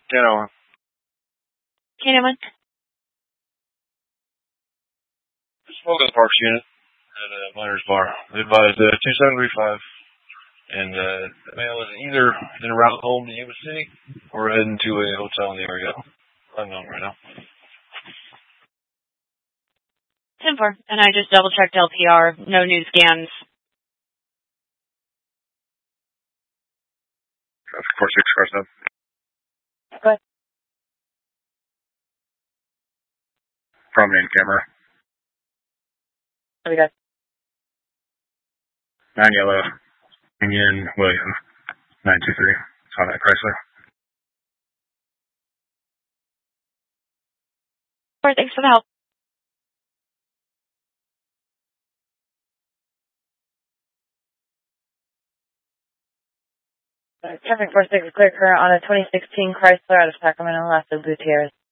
10-1. K-1. Smoke at the Parks unit at Miners Bar. They advised 2735. And the male is either en route home to Yuba City or heading to a hotel in the area. Unknown right now. 10-4. And I just double-checked LPR. No new scans. Traffic 46, car stop. Go ahead. Promenade camera. What we got? 9 yellow. Union William. 923. Saw that Chrysler. All right, thanks for the help. Traffic 46 is clear current on a 2016 Chrysler out of Sacramento, Lasso Gutierrez.